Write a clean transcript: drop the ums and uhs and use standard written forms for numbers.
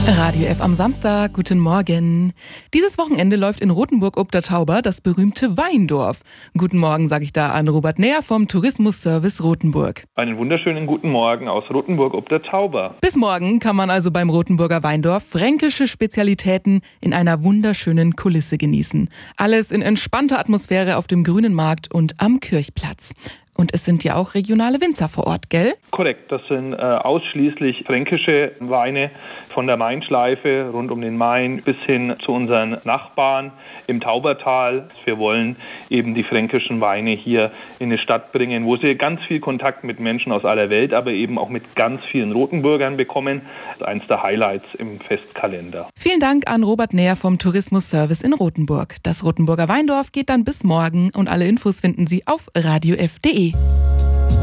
Radio F am Samstag, guten Morgen. Dieses Wochenende läuft in Rothenburg ob der Tauber das berühmte Weindorf. Guten Morgen sage ich da an Robert Näher vom Tourismusservice Rothenburg. Einen wunderschönen guten Morgen aus Rothenburg ob der Tauber. Bis morgen kann man also beim Rothenburger Weindorf fränkische Spezialitäten in einer wunderschönen Kulisse genießen. Alles in entspannter Atmosphäre auf dem Grünen Markt und am Kirchplatz. Und es sind ja auch regionale Winzer vor Ort, gell? Korrekt, das sind ausschließlich fränkische Weine von der Mainschleife rund um den Main bis hin zu unseren Nachbarn im Taubertal. Wir wollen eben die fränkischen Weine hier in eine Stadt bringen, wo sie ganz viel Kontakt mit Menschen aus aller Welt, aber eben auch mit ganz vielen Rothenburgern bekommen. Das ist eins der Highlights im Festkalender. Vielen Dank an Robert Näher vom Tourismusservice in Rothenburg. Das Rothenburger Weindorf geht dann bis morgen und alle Infos finden Sie auf radiof.de.